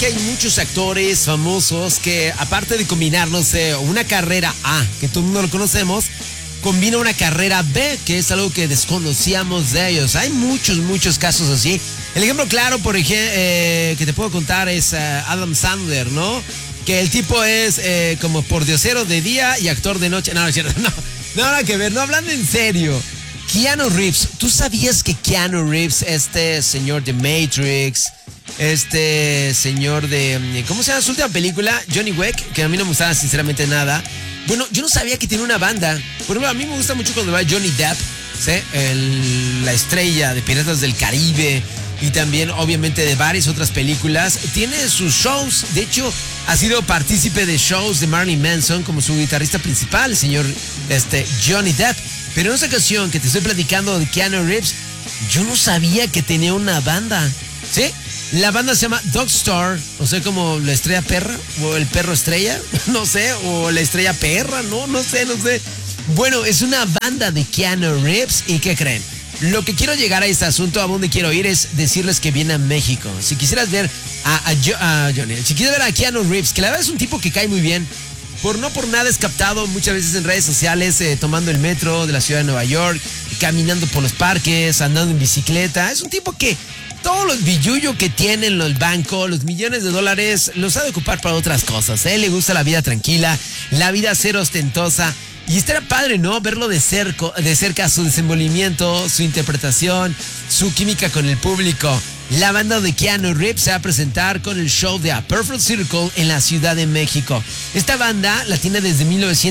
que hay muchos actores famosos que, aparte de combinar, no sé, una carrera A, que todo el mundo lo conocemos, combina una carrera B, que es algo que desconocíamos de ellos. Hay muchos casos así. El ejemplo claro, por ejemplo, que te puedo contar es Adam Sandler, ¿no? Que el tipo es como pordiosero de día y actor de noche. No, es cierto, no, nada que ver, no, hablando en serio. Keanu Reeves, ¿tú sabías que Keanu Reeves, este señor de Matrix, este señor de, ¿cómo se llama su última película? Johnny Wick, que a mí no me gustaba sinceramente nada. Bueno, yo no sabía que tiene una banda. Por ejemplo, a mí me gusta mucho cuando va Johnny Depp, ¿sí? La estrella de Piratas del Caribe y también obviamente de varias otras películas. Tiene sus shows, de hecho ha sido partícipe de shows de Marilyn Manson como su guitarrista principal, el señor Johnny Depp. Pero en esa ocasión que te estoy platicando de Keanu Reeves, yo no sabía que tenía una banda, ¿sí? La banda se llama Dog Star, o sea, como la estrella perra, o el perro estrella, no sé, o la estrella perra, no sé. Bueno, es una banda de Keanu Reeves, ¿y qué creen? Lo que quiero llegar a este asunto, a donde quiero ir, es decirles que viene a México. Si quisieras ver a Johnny, si quieres ver a Keanu Reeves, que la verdad es un tipo que cae muy bien, no por nada es captado muchas veces en redes sociales, tomando el metro de la ciudad de Nueva York, caminando por los parques, andando en bicicleta. Es un tipo que todos los billullos que tiene en el banco, los millones de dólares, los ha de ocupar para otras cosas. A él le gusta la vida tranquila, la vida cero ostentosa. Y estaría padre, ¿no? Verlo de cerca, su desenvolvimiento, su interpretación, su química con el público. La banda de Keanu Reeves se va a presentar con el show de A Perfect Circle en la Ciudad de México. Esta banda la tiene desde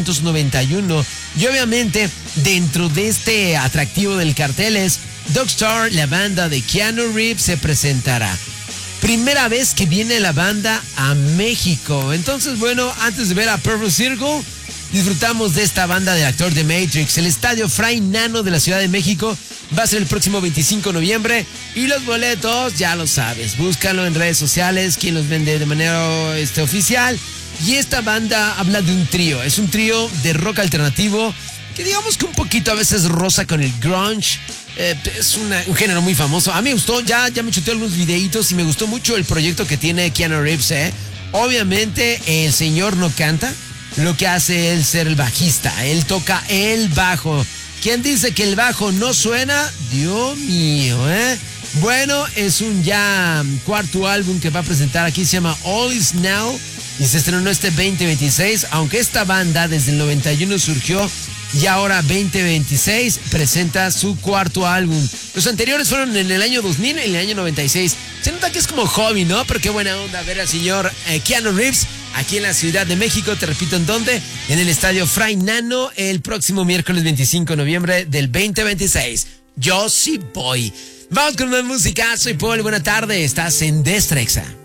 1991 y obviamente dentro de este atractivo del cartel es Dog Star, la banda de Keanu Reeves se presentará. Primera vez que viene la banda a México. Entonces, bueno, antes de ver a Perfect Circle, disfrutamos de esta banda del actor de Matrix. El estadio Fray Nano de la Ciudad de México va a ser el próximo 25 de noviembre. Y los boletos, ya lo sabes, búscalo en redes sociales, quien los vende de manera oficial. Y esta banda habla de un trío. Es un trío de rock alternativo que digamos que un poquito a veces roza con el grunge. Es un género muy famoso. A mí me gustó, ya me chuté algunos videitos y me gustó mucho el proyecto que tiene Keanu Reeves. Obviamente el señor no canta. Lo que hace él ser el bajista. Él toca el bajo. ¿Quién dice que el bajo no suena? Dios mío, Bueno, es un ya cuarto álbum que va a presentar aquí. Se llama All Is Now y se estrenó este 2026. Aunque esta banda desde el 91 surgió y ahora 2026 presenta su cuarto álbum. Los anteriores fueron en el año 2000 y en el año 96. Se nota que es como hobby, ¿no? Pero qué buena onda ver al señor Keanu Reeves aquí en la Ciudad de México. Te repito, ¿en dónde? En el estadio Fray Nano el próximo miércoles 25 de noviembre del 2026. Yo sí voy. Vamos con más música. Soy Paul. Buena tarde. Estás en Destrexa.